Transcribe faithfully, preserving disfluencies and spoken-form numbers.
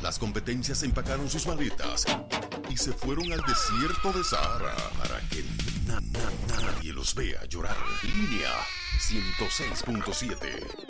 Las competencias empacaron sus maletas y se fueron al desierto de Sahara para que na- na- nadie los vea llorar. Línea ciento seis punto siete.